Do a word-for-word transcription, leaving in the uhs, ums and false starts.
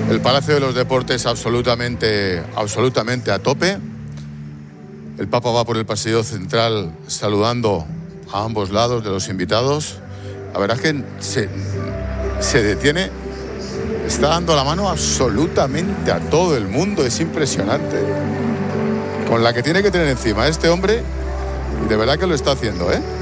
El Palacio de los Deportes absolutamente, absolutamente a tope. El Papa va por el pasillo central saludando a ambos lados de los invitados. La verdad es que se, se detiene, está dando la mano absolutamente a todo el mundo. Es impresionante. Con la que tiene que tener encima este hombre, y de verdad que lo está haciendo, ¿eh?